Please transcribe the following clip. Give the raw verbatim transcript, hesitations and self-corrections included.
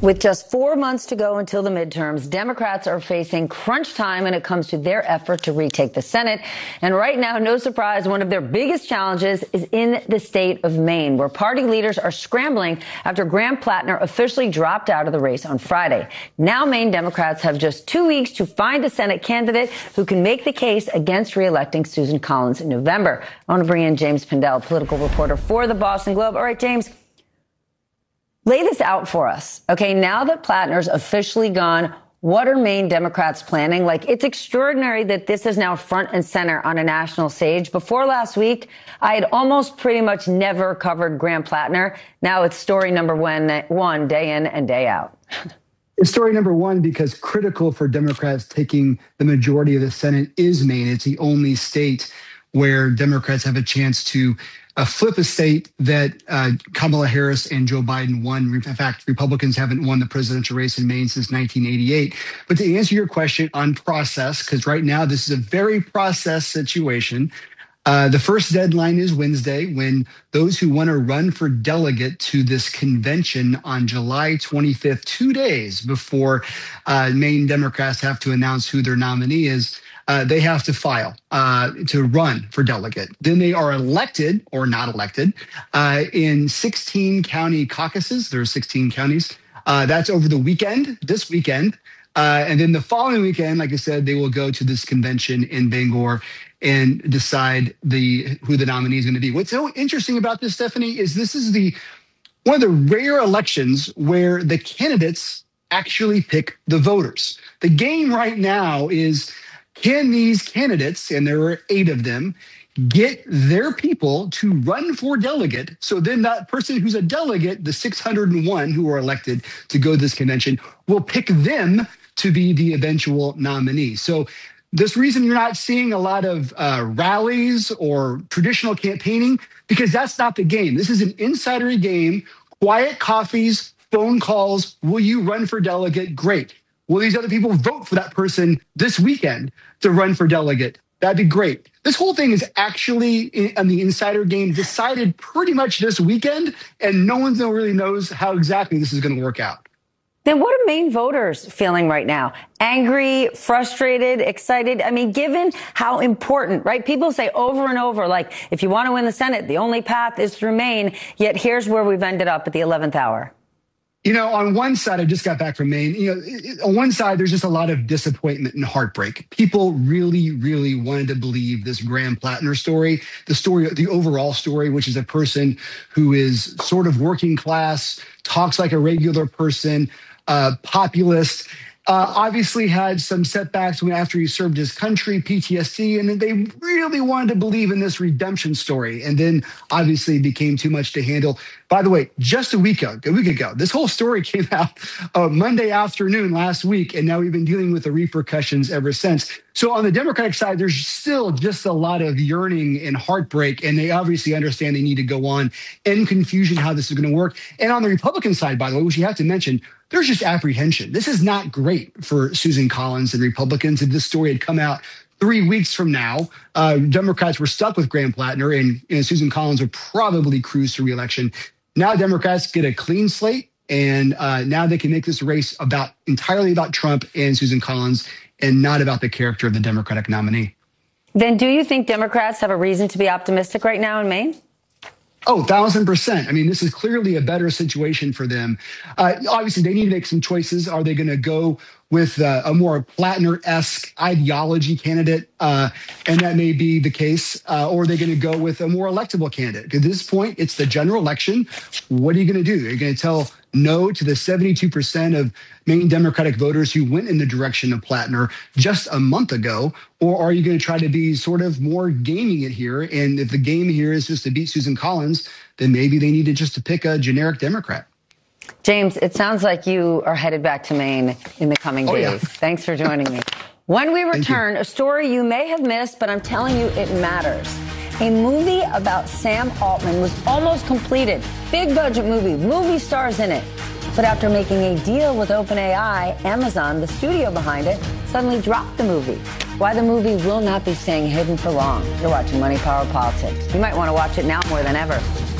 With just four months to go until the midterms, Democrats are facing crunch time when it comes to their effort to retake the Senate. And right now, no surprise, one of their biggest challenges is in the state of Maine, where party leaders are scrambling after Graham Plattner officially dropped out of the race on Friday. Now, Maine Democrats have just two weeks to find a Senate candidate who can make the case against reelecting Susan Collins in November. I want to bring in James Pindell, political reporter for the Boston Globe. All right, James. Lay this out for us. Okay, now that Plattner's officially gone, what are Maine Democrats planning? Like, it's extraordinary that this is now front and center on a national stage. Before last week, I had almost pretty much never covered Graham Plattner. Now it's story number one, one day in and day out. It's story number one because critical for Democrats taking the majority of the Senate is Maine. It's the only state where Democrats have a chance to Uh, flip a state that uh, Kamala Harris and Joe Biden won. In fact, Republicans haven't won the presidential race in Maine since nineteen eighty-eight. But to answer your question on process, because right now this is a very process situation, uh, the first deadline is Wednesday, when those who want to run for delegate to this convention on July twenty-fifth, two days before uh, Maine Democrats have to announce who their nominee is, Uh, they have to file uh, to run for delegate. Then they are elected or not elected uh, in sixteen county caucuses. There are sixteen counties. Uh, that's over the weekend, this weekend. Uh, and then the following weekend, like I said, they will go to this convention in Bangor and decide the who the nominee is going to be. What's so interesting about this, Stephanie, is this is the one of the rare elections where the candidates actually pick the voters. The game right now is, can these candidates, and there are eight of them, get their people to run for delegate? So then that person who's a delegate, the six hundred one who are elected to go to this convention, will pick them to be the eventual nominee. So this reason you're not seeing a lot of uh, rallies or traditional campaigning, because that's not the game. This is an insider game, quiet coffees, phone calls. Will you run for delegate? Great. Will these other people vote for that person this weekend to run for delegate? That'd be great. This whole thing is actually in the insider game decided pretty much this weekend, and no one really knows how exactly this is going to work out. Then what are Maine voters feeling right now? Angry, frustrated, excited? I mean, given how important, right? People say over and over, like, if you want to win the Senate, the only path is through Maine. Yet here's where we've ended up at the eleventh hour. You know, on one side, I just got back from Maine. You know, on one side, there's just a lot of disappointment and heartbreak. People really, really wanted to believe this Graham Plattner story, the story, the overall story, which is a person who is sort of working class, talks like a regular person, uh, populist. Uh, obviously had some setbacks when after he served his country, P T S D, and then they really wanted to believe in this redemption story. And then obviously it became too much to handle. By the way, just a week ago, a week ago, this whole story came out uh, Monday afternoon last week, and now we've been dealing with the repercussions ever since. So on the Democratic side, there's still just a lot of yearning and heartbreak, and they obviously understand they need to go on in confusion how this is going to work. And on the Republican side, by the way, which you have to mention, there's just apprehension. This is not great for Susan Collins and Republicans. If this story had come out three weeks from now, uh, Democrats were stuck with Graham Plattner, and, and Susan Collins would probably cruise to reelection. Now Democrats get a clean slate, and uh, now they can make this race about entirely about Trump and Susan Collins, and not about the character of the Democratic nominee. Then do you think Democrats have a reason to be optimistic right now in Maine? Oh, thousand percent. I mean, this is clearly a better situation for them. Uh, obviously, they need to make some choices. Are they going to go with uh, a more Plattner-esque ideology candidate? Uh, and that may be the case. Uh, or are they going to go with a more electable candidate? At this point, it's the general election. What are you going to do? Are you going to tell no to the seventy-two percent of Maine Democratic voters who went in the direction of Plattner just a month ago? Or are you going to try to be sort of more gaming it here? And if the game here is just to beat Susan Collins, then maybe they need to just to pick a generic Democrat. James, it sounds like you are headed back to Maine in the coming days. Oh, yeah. Thanks for joining me. When we return, a story you may have missed, but I'm telling you it matters. A movie about Sam Altman was almost completed. Big budget movie, movie stars in it. But after making a deal with OpenAI, Amazon, the studio behind it, suddenly dropped the movie. Why the movie will not be staying hidden for long. You're watching Money, Power, Politics. You might want to watch it now more than ever.